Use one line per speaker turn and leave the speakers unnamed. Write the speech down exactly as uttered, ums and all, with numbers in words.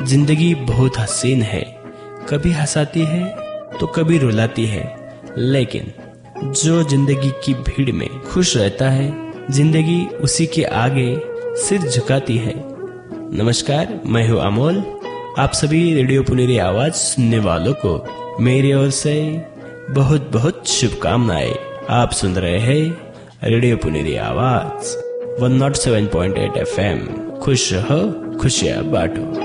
जिंदगी बहुत हसीन है, कभी हंसाती है तो कभी रुलाती है, लेकिन जो जिंदगी की भीड़ में खुश रहता है, जिंदगी उसी के आगे सिर झुकाती है। नमस्कार, मैं हूँ अमोल। आप सभी रेडियो पुनेरी आवाज सुनने वालों को मेरी ओर से बहुत बहुत शुभकामनाएं। आप सुन रहे हैं रेडियो पुनेरी आवाज एक सौ सात पॉइंट आठ एफ एम। खुश रहो, खुशियां बांटो।